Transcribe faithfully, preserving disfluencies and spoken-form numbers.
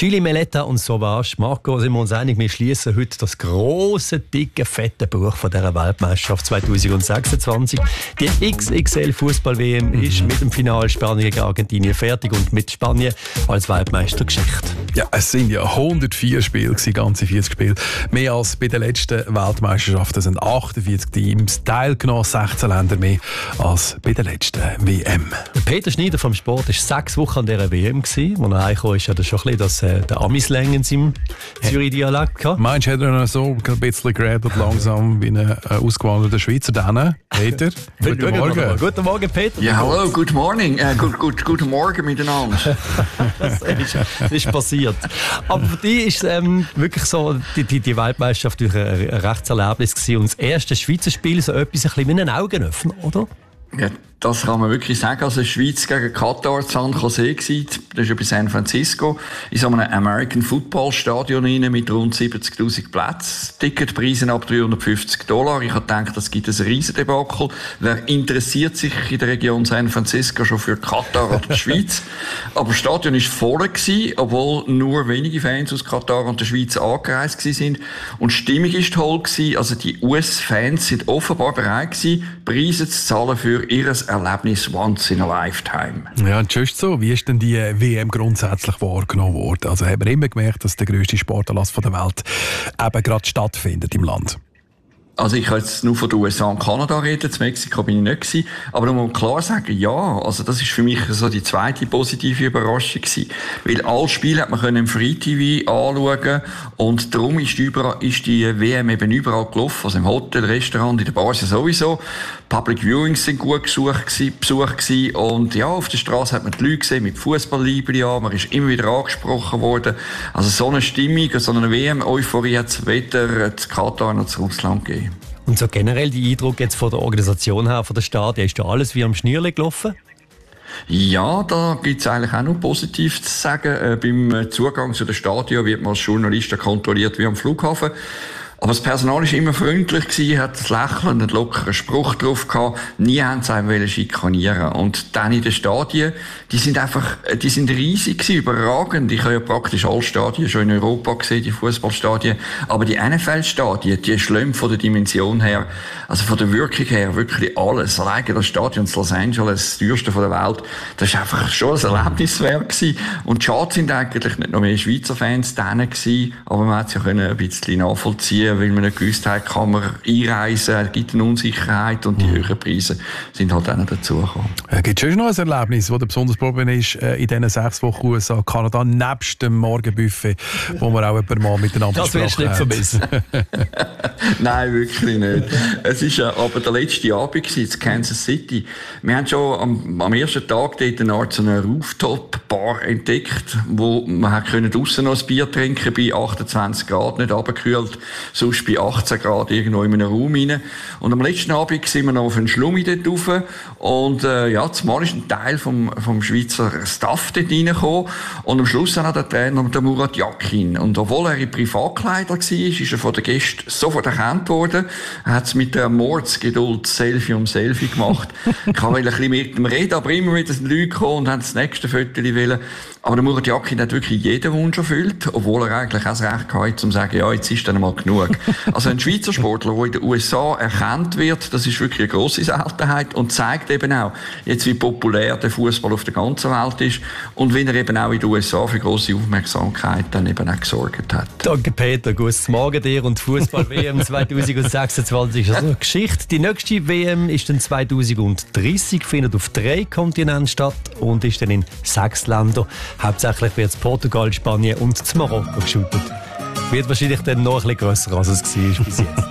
Chili, Meletta und Sauvage. Marco, sind wir uns einig, wir schließen heute das grosse, dicke, fette Buch von dieser Weltmeisterschaft zwanzig sechsundzwanzig. Die X X L-Fußball-W M mhm. ist mit dem Finale Spanien gegen Argentinien fertig und mit Spanien als Weltmeister Geschichte. Ja, es sind ja hundertvier Spiele, ganze vierzig Spiele. Mehr als bei den letzten Weltmeisterschaften. Es sind achtundvierzig Teams teilgenommen, sechzehn Länder mehr als bei der letzten W M. Der Peter Schneider vom Sport war sechs Wochen an dieser W M. Als er heimkam, ist ja das schon ein bisschen das, äh, der Amislang in seinem Zürich-Dialekt gehabt. Meinst du, hat er noch so ein bisschen geredet, langsam wie ein äh, ausgewanderter Schweizer? Dann, Peter, guten Morgen. Guten Morgen, Peter. Ja, hallo, good morning. Äh, gut, gut, guten Morgen miteinander. das, ist, das ist passiert. Aber für dich ist ähm, wirklich so die, die, die Weltmeisterschaft durch ein, ein Rechtserlebnis gewesen. Und das erste Schweizer Spiel so etwas ein bisschen wie ein Augenöffner, oder? Ja, das kann man wirklich sagen. Also, Schweiz gegen Katar, San Jose gsi. Das ist ja bei San Francisco. In so einem American Football Stadion rein mit rund siebzigtausend Plätzen. Ticketpreise ab dreihundertfünfzig Dollar. Ich habe gedacht, das gibt ein Riesendebakel. Wer interessiert sich in der Region San Francisco schon für Katar oder die Schweiz? Aber das Stadion war voll gewesen, obwohl nur wenige Fans aus Katar und der Schweiz angereist gewesen sind. Und die Stimmung war toll gewesen. Also, die U S-Fans sind offenbar bereit gewesen, Preise zu zahlen für ihr Erlebnis once in a lifetime. Ja, und just so, wie ist denn die W M grundsätzlich wahrgenommen worden? Also haben wir immer gemerkt, dass der grösste Sportanlass der Welt eben gerade stattfindet im Land. Also ich kann jetzt nur von den U S A und Kanada reden, in Mexiko bin ich nicht gewesen. Aber da muss man klar sagen, ja, also das ist für mich so die zweite positive Überraschung gewesen. Weil alle Spiele hat man können im Free T V anschauen und darum ist, überall, ist die W M eben überall gelaufen, also im Hotel, Restaurant, in der Bar sowieso. Public Viewings sind gut besucht gewesen, besucht gewesen und ja, auf der Straße hat man die Leute gesehen mit Fußballliebli an, man ist immer wieder angesprochen worden. Also so eine Stimmung, so eine W M-Euphorie hat es weder zu Katar noch zu Russland gegeben. Und so generell die Eindruck jetzt von der Organisation her, von der Stadien, ist da alles wie am Schnürli gelaufen? Ja, da gibt's eigentlich auch noch positiv zu sagen. Äh, beim Zugang zu den Stadien wird man als Journalist kontrolliert wie am Flughafen. Aber das Personal war immer freundlich gewesen, hat ein Lächeln, einen lockeren Spruch drauf gehabt. Nie haben sie einen schikanieren. Und dann in den Stadien, die sind einfach, die sind riesig gewesen, überragend. Ich habe ja praktisch alle Stadien schon in Europa gesehen, die Fußballstadien. Aber die N F L-Stadien, die schlimm von der Dimension her, also von der Wirkung her, wirklich alles. Alleine das Stadion in Los Angeles, das teuerste von der Welt, das war einfach schon ein Erlebniswerk gewesen. Und schade sind eigentlich nicht noch mehr Schweizer Fans da gewesen, aber man hat es ja ein bisschen nachvollziehen, weil man nicht gewusst hat, kann man einreisen, es gibt eine Unsicherheit und die mhm. höheren Preise sind halt auch noch dazugekommen. Äh, gibt es schon noch ein Erlebnis, das besonders Problem ist äh, in diesen sechs Wochen U S A, Kanada, nebst dem Morgenbuffet, wo wir auch ein paar Mal miteinander gesprochen haben? Das wirst du nicht vermissen. Nein, wirklich nicht. Es war aber der letzte Abend in Kansas City. Wir haben schon am, am ersten Tag dort eine Art so eine Rooftop-Bar entdeckt, wo man draussen noch ein Bier trinken bei achtundzwanzig Grad, nicht runtergekühlt, sonst bei achtzehn Grad irgendwo in einem Raum rein. Und am letzten Abend sind wir noch auf einen Schlummi dort rauf und äh, ja, zumal ist ein Teil vom, vom Schweizer Staff dort reingekommen und am Schluss dann auch der Trainer, der Murat Yakin. Und obwohl er in Privatkleider war, ist er von den Gästen sofort erkannt worden. Er hat es mit der Mordsgeduld Selfie um Selfie gemacht. Ich kann ein bisschen mit ihm reden, aber immer wieder sind Leute gekommen und haben das nächste Foto wollen. Aber der Murat Yakin hat wirklich jeden Wunsch erfüllt, obwohl er eigentlich auch das Recht hatte, um zu sagen, ja, jetzt ist dann mal genug. Also ein Schweizer Sportler, der in den U S A erkannt wird, das ist wirklich eine grosse Seltenheit und zeigt eben auch, jetzt wie populär der Fußball auf der ganzen Welt ist und wie er eben auch in den U S A für grosse Aufmerksamkeit dann eben auch gesorgt hat. Danke Peter, gutes Morgen dir und Fußball-W M zwanzig sechsundzwanzig ist also eine Geschichte. Die nächste W M ist dann zwanzig dreißig, findet auf drei Kontinenten statt und ist dann in sechs Ländern. Hauptsächlich wird es Portugal, Spanien und Marokko geshootet. Wird wahrscheinlich dann noch ein bisschen grösser, als es war bis jetzt.